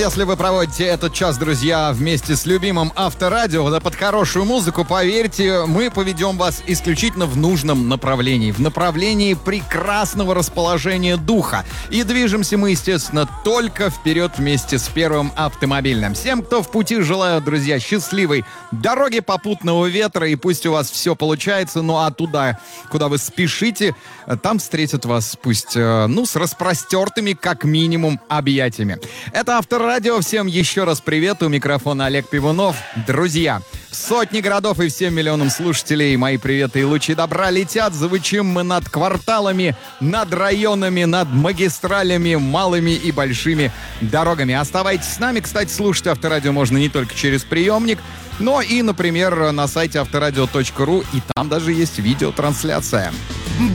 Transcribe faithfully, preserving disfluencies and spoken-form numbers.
Если вы проводите этот час, друзья, вместе с любимым Авторадио, да под хорошую музыку, поверьте, мы поведем вас исключительно в нужном направлении, в направлении прекрасного расположения духа. И движемся мы, естественно, только вперед вместе с Первым автомобильным. Всем, кто в пути, желаю, друзья, счастливой дороги, попутного ветра, и пусть у вас все получается. Ну а туда, куда вы спешите, там встретят вас, пусть, ну, с распростертыми, как минимум, объятиями. Это Авторадио. Радио. Всем еще раз привет. У микрофона Олег Пивунов. Друзья, сотни городов и всем миллионам слушателей мои приветы и лучи добра летят. Звучим мы над кварталами, над районами, над магистралями, малыми и большими дорогами. Оставайтесь с нами. Кстати, слушать Авторадио можно не только через приемник, но и, например, на сайте авторадио точка ру, и там даже есть видеотрансляция.